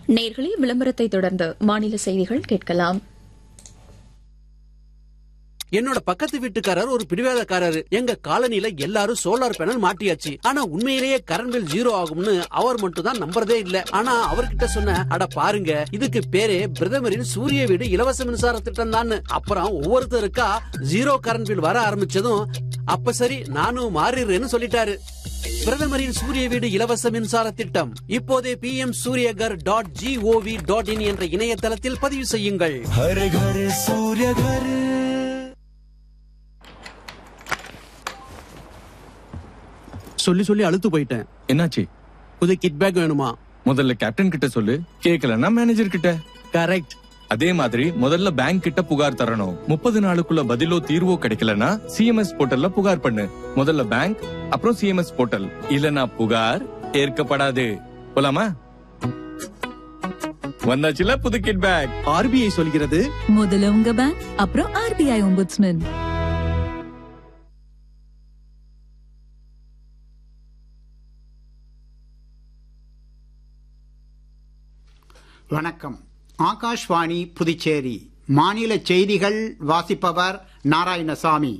நேர்களே, விளம்பரத்தை தொடர்ந்து மாநில செய்திகள் கேட்கலாம். என்னோட பக்கத்து வீட்டுக்காரர் ஒரு பிடிவாதக்காரரு. எங்க காலனில எல்லாரும் சோலார் பேனல் மாட்டியாச்சு. ஆனா உண்மையிலேயே கரண்ட் பில் 0 ஆகும்னு அவர் மட்டும் தான் நம்புறதே இல்ல. ஆனா அவர்கிட்ட சொன்ன, அட பாருங்க, இதுக்கு பேரே பிரதமரின் சூரிய வீடு இலவச மின்சார திட்டம் தான். அப்புறம் ஒவ்வொருத்தருக்கா 0 கரண்ட் பில் வர ஆரம்பிச்சதும், அப்ப சரி நானும் மாறிடுறேன்னு சொல்லிட்டாரு. பிரதமரின் சூரிய வீடு இலவச மின்சார திட்டம் இப்போதே pmsuryagar.gov.in என்ற இணையதளத்தில் பதிவு செய்யுங்கள். हर घर सूर्य घर. சொல்லி சொல்லி அழுத்து போயிட்டேன். என்னாச்சு? புது கிட் பேக் வேணுமா? முதல்ல கேப்டன் கிட்ட சொல்லு, கேக்கலன்னா மேனேஜர் கிட்ட. கரெக்ட். அதே மாதிரி முதல்ல பேங்க் கிட்ட புகார் தரணும். 30 நாளுக்குள்ள பதிலோ தீர்வோ கிடைக்கலனா சிஎம்எஸ் போர்ட்டல்ல புகார் பண்ணு. முதல்ல பேங்க், அப்புறம் சிஎம்எஸ் போர்ட்டல். இல்லனா புகார் ஏற்கப்படாது. போலாமா? வந்தாச்சுல புது கிட் பேக். ஆர்பிஐ சொல்கிறது, முதல்ல உங்க பேங்க், அப்புறம் ஆர்பிஐ ஒம்புட்ஸ்மேன். வணக்கம். ஆகாஷ்வாணி புதுச்சேரி மாநில செய்திகள் வாசிப்பவர் நாராயணசாமி.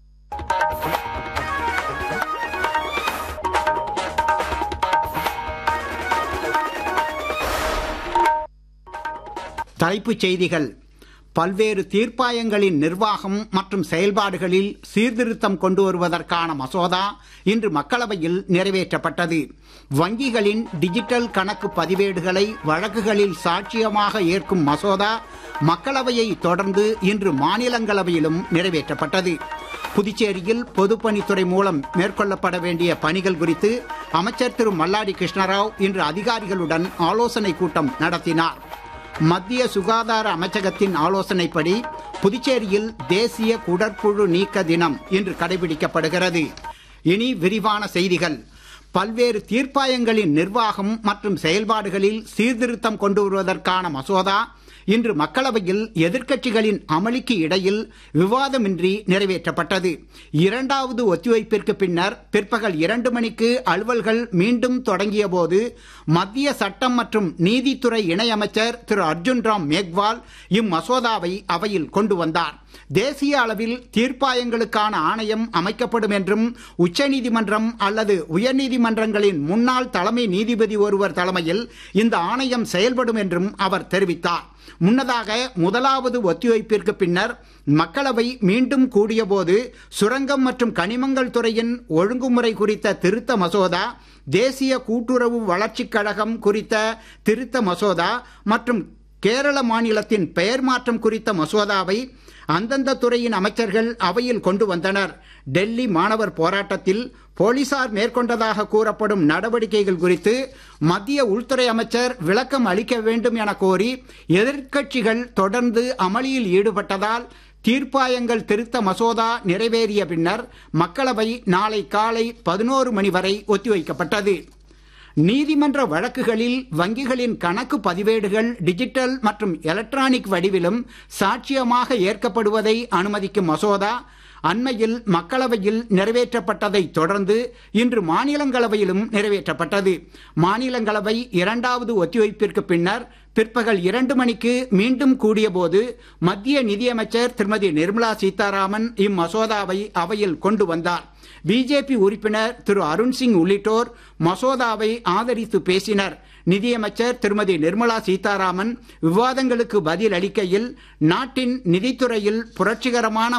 தலைப்புச் செய்திகள். பல்வேறு தீர்ப்பாயங்களின் நிர்வாகம் மற்றும் செயல்பாடுகளில் சீர்திருத்தம் கொண்டு வருவதற்கான மசோதா இன்று மக்களவையில் நிறைவேற்றப்பட்டது. வங்கிகளின் டிஜிட்டல் கணக்கு பதிவேடுகளை வழக்குகளில் சாட்சியமாக ஏற்கும் மசோதா மக்களவையை தொடர்ந்து இன்று மாநிலங்களவையிலும் நிறைவேற்றப்பட்டது. புதுச்சேரியில் பொதுப்பணித்துறை மூலம் மேற்கொள்ளப்பட வேண்டிய பணிகள் குறித்து அமைச்சர் திரு மல்லாடி கிருஷ்ணராவ் இன்று அதிகாரிகளுடன் ஆலோசனை கூட்டம் நடத்தினார். மத்திய சுகாதார அமைச்சகத்தின் ஆலோசனைப்படி புதுச்சேரியில் தேசிய குடற்புழு நீக்க தினம் இன்று கடைபிடிக்கப்படுகிறது. இனி விரிவான செய்திகள். பல்வேறு தீர்ப்பாயங்களின் நிர்வாகம் மற்றும் செயல்பாடுகளில் சீர்திருத்தம் கொண்டு வருவதற்கான மசோதா இன்று மக்களவையில் எதிர்க்கட்சிகளின் அமளிக்கு இடையில் விவாதமின்றி நிறைவேற்றப்பட்டது. இரண்டாவது ஒத்திவைப்பிற்கு பின்னர் பிற்பகல் 2 மணிக்கு அலுவல்கள் மீண்டும் தொடங்கிய போது மத்திய சட்டம் மற்றும் நீதித்துறை இணையமைச்சர் திரு அர்ஜுன் ராம் மேக்வால் இம்மசோதாவை அவையில் கொண்டு வந்தார். தேசிய அளவில் தீர்ப்பாயங்களுக்கான ஆணையம் அமைக்கப்படும் என்றும் உச்சநீதிமன்றம் அல்லது உயர்நீதிமன்றங்களின் முன்னாள் தலைமை நீதிபதி ஒருவர் தலைமையில் இந்த ஆணையம் செயல்படும் என்றும் அவர் தெரிவித்தார். முன்னதாக முதலாவது ஒத்திவைப்பிற்கு பின்னர் மக்களவை மீண்டும் கூடியபோது சுரங்கம் மற்றும் கனிமங்கள் துறையின் ஒழுங்குமுறை குறித்த திருத்த மசோதா, தேசிய கூட்டுறவு வளர்ச்சிக் கழகம் குறித்த திருத்த மசோதா மற்றும் கேரள மாநிலத்தின் பெயர் மாற்றம் குறித்த மசோதாவை அந்தந்த துறையின் அமைச்சர்கள் அவையில் கொண்டு வந்தனர். டெல்லி மாணவர் போராட்டத்தில் போலீசார் மேற்கொண்டதாக கூறப்படும் நடவடிக்கைகள் குறித்து மத்திய உள்துறை அமைச்சர் விளக்கம் அளிக்க வேண்டும் என கோரி எதிர்க்கட்சிகள் தொடர்ந்து அமளியில் ஈடுபட்டதால் தீர்ப்பாயங்கள் திருத்த மசோதா நிறைவேறிய பின்னர் மக்களவை நாளை காலை 11 மணி வரை ஒத்திவைக்கப்பட்டது. நீதிமன்ற வழக்குகளில் வங்கிகளின் கணக்கு பதிவேடுகள் டிஜிட்டல் மற்றும் எலக்ட்ரானிக் வடிவிலும் சாட்சியமாக ஏற்கப்படுவதை அனுமதிக்கும் மசோதா அண்மையில் மக்களவையில் நிறைவேற்றப்பட்டதை தொடர்ந்து இன்று மாநிலங்களவையிலும் நிறைவேற்றப்பட்டது. மாநிலங்களவை இரண்டாவது ஒத்திவைப்பிற்கு பின்னர் பிற்பகல் 2 மணிக்கு மீண்டும் கூடியபோது மத்திய நிதியமைச்சர் திருமதி நிர்மலா சீதாராமன் இம்மசோதாவை அவையில் கொண்டு வந்தார். பிஜேபி உறுப்பினர் திரு அருண்சிங் உள்ளிட்டோர் மசோதாவை ஆதரித்து பேசினர். நிதியமைச்சர் திருமதி நிர்மலா சீதாராமன் விவாதங்களுக்கு பதில் அளிக்கையில், நாட்டின் நிதித்துறையில் புரட்சிகரமான